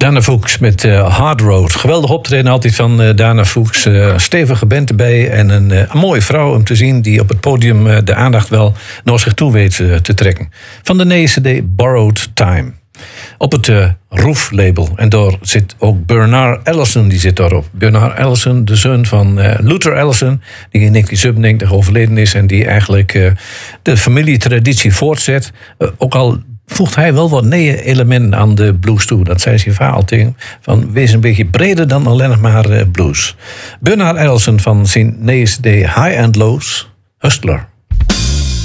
Dana Fuchs met Hard Road. Geweldig optreden altijd van Dana Fuchs. Stevige band erbij en een mooie vrouw om te zien... die op het podium de aandacht wel naar zich toe weet te trekken. Van de nieuwe CD Borrowed Time. Op het Roof-label. En daar zit ook Bernard Allison, die zit daarop. Bernard Allison, de zoon van Luther Allison... die in 1997 overleden is... en die eigenlijk de familietraditie voortzet. Ook al voegt hij wel wat nieuwe elementen aan de blues toe. Dat zei zijn vader tegen. Van, wees een beetje breder dan alleen nog maar blues. Bernard Allison van zijn nieuwe CD High and Lows, Hustler.